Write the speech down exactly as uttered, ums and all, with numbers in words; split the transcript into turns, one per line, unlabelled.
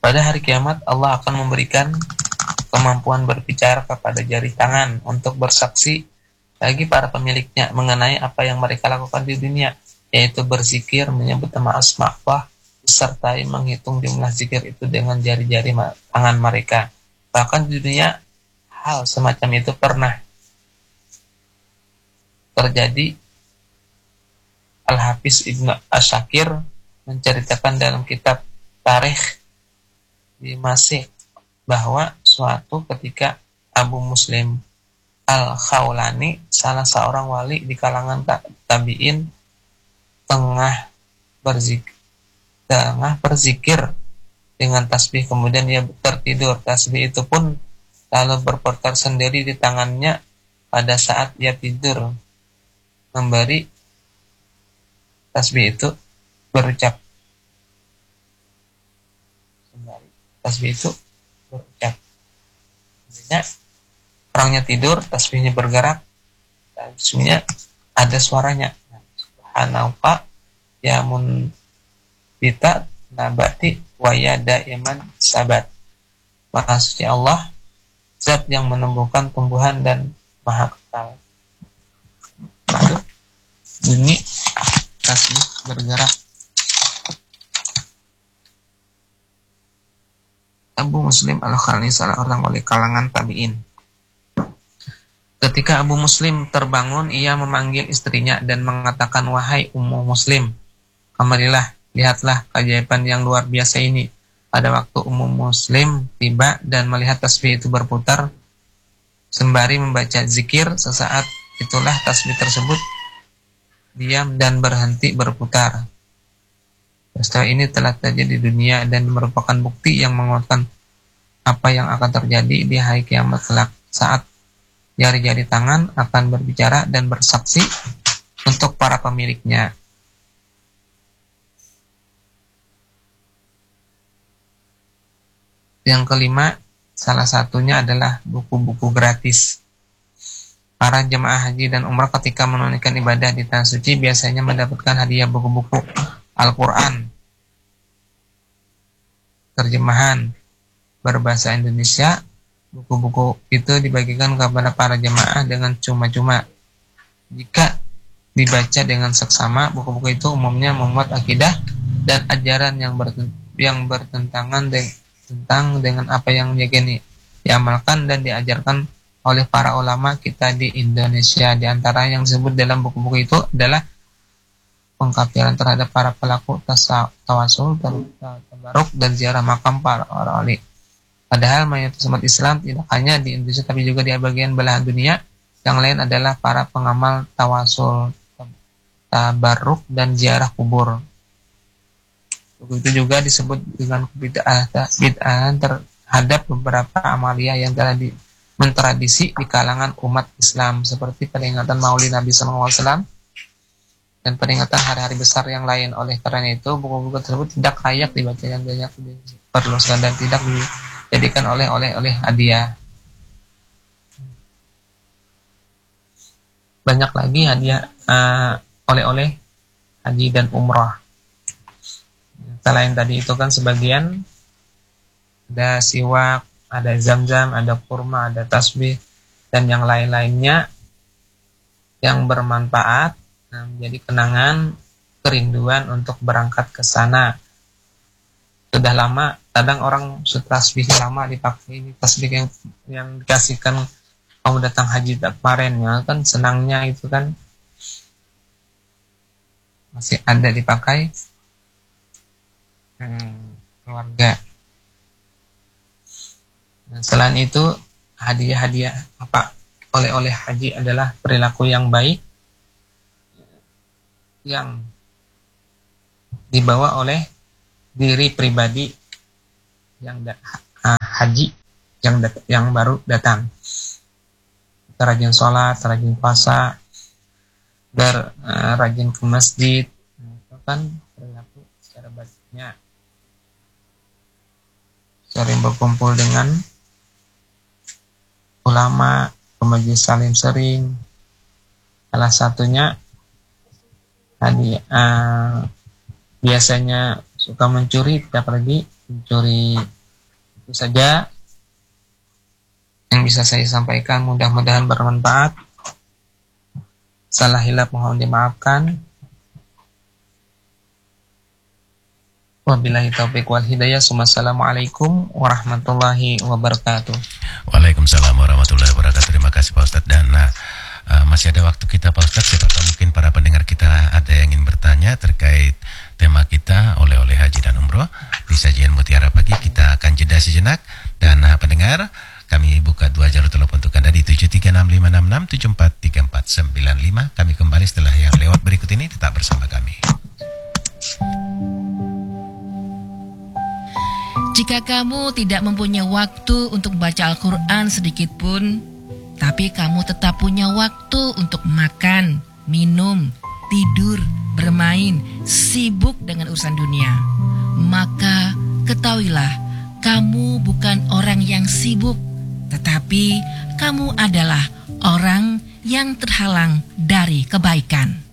Pada hari kiamat Allah akan memberikan kemampuan berbicara kepada jari tangan untuk bersaksi bagi para pemiliknya mengenai apa yang mereka lakukan di dunia, yaitu berzikir, menyebut nama asma Allah, disertai menghitung jumlah zikir itu dengan jari-jari tangan mereka. Bahkan di dunia hal semacam itu pernah terjadi. Al-Hafiz Ibnu Asyakir menceritakan dalam kitab Tarikh Dimashq bahwa suatu ketika Abu Muslim Al-Khawlani, salah seorang wali di kalangan tabi'in, tengah berzikir, tengah berzikir dengan tasbih, kemudian dia tertidur. Tasbih itu pun lalu berputar sendiri di tangannya pada saat dia tidur, memberi tasbih itu berucap. Tasbih itu berucap. Maksudnya orangnya tidur, tasbihnya bergerak, tasbihnya ada suaranya. Subhanallah ya mun bita nabati waya daiman sabat. Maha suci Allah, zat yang menumbuhkan tumbuhan dan maha kekal. Lalu bunyi tasbih bergerak. Abu Muslim Al-Khawlani salah orang oleh kalangan tabi'in. Ketika Abu Muslim terbangun, ia memanggil istrinya dan mengatakan, "Wahai Ummu Muslim, kemarilah, lihatlah keajaiban yang luar biasa ini." Pada waktu Ummu Muslim tiba dan melihat tasbih itu berputar sembari membaca zikir, sesaat itulah tasbih tersebut diam dan berhenti berputar. Peristiwa ini telah terjadi di dunia dan merupakan bukti yang menguatkan apa yang akan terjadi di hari kiamat kelak, saat jari-jari tangan akan berbicara dan bersaksi untuk para pemiliknya. Yang kelima, salah satunya adalah buku-buku gratis. Para jemaah haji dan umrah ketika menunaikan ibadah di tanah suci biasanya mendapatkan hadiah buku-buku Al-Quran terjemahan berbahasa Indonesia. Buku-buku itu dibagikan kepada para jemaah dengan cuma-cuma. Jika dibaca dengan seksama, buku-buku itu umumnya memuat akidah dan ajaran yang, berten- yang bertentangan de- tentang dengan apa yang diyakini, diamalkan dan diajarkan oleh para ulama kita di Indonesia. Di antara yang disebut dalam buku-buku itu adalah pengkafiran terhadap para pelaku tawasul, tabaruk, dan ziarah makam para wali. Padahal mayoritas umat Islam tidak hanya di Indonesia tapi juga di bagian belahan dunia yang lain adalah para pengamal tawasul, tabaruk, dan ziarah kubur. Begitu juga disebut dengan bid'ah terhadap beberapa amalia yang telah di mentradisi di kalangan umat Islam, seperti peringatan Maulid Nabi shallallahu alaihi wasallam dan peringatan hari-hari besar yang lain. Oleh karena itu, buku-buku tersebut tidak layak dibaca yang banyak diperlukan dan tidak dijadikan oleh-oleh oleh hadiah. Banyak lagi hadiah uh, oleh-oleh haji dan umrah. Selain tadi itu kan sebagian ada siwak, ada zam-zam, ada kurma, ada tasbih, dan yang lain-lainnya yang bermanfaat, nah, menjadi kenangan kerinduan untuk berangkat ke sana. Sudah lama, kadang orang tasbih lama dipakai, ini tasbih yang yang dikasihkan kamu datang haji kemarin, ya kan senangnya itu kan masih ada dipakai hmm, keluarga. Dan selain itu, hadiah-hadiah apa oleh-oleh haji adalah perilaku yang baik yang dibawa oleh diri pribadi yang da- uh, haji yang dat- yang baru datang. Rajin sholat, rajin puasa, ber, uh, rajin ke masjid, itu kan perilaku secara baiknya. Sering berkumpul dengan ulama, ke majelis salim sering. Salah satunya hadiah uh, biasanya suka mencuri, tidak lagi mencuri Itu saja yang bisa saya sampaikan, mudah-mudahan bermanfaat. Salah hilaf mohon dimaafkan. Wabillahi taufiq wal hidayah. Assalamualaikum warahmatullahi wabarakatuh.
Waalaikumsalam warahmatullahi wabarakatuh. Terima kasih Pak Ustadz. Dan uh, masih ada waktu kita Pak Ustadz. Siapa tahu mungkin para pendengar kita ada yang ingin bertanya terkait tema kita oleh-oleh haji dan umroh di sajian Mutiara Pagi. Kita akan jeda sejenak. Dan uh, pendengar, kami buka dua jalur telepon untuk Anda di tujuh tiga enam lima enam enam tujuh empat tiga empat sembilan lima. Kami kembali setelah yang lewat berikut ini. Tetap bersama kami.
Jika kamu tidak mempunyai waktu untuk baca Al-Quran sedikit pun, tapi kamu tetap punya waktu untuk makan, minum, tidur, bermain, sibuk dengan urusan dunia, maka ketahuilah, kamu bukan orang yang sibuk, tetapi kamu adalah orang yang terhalang dari kebaikan.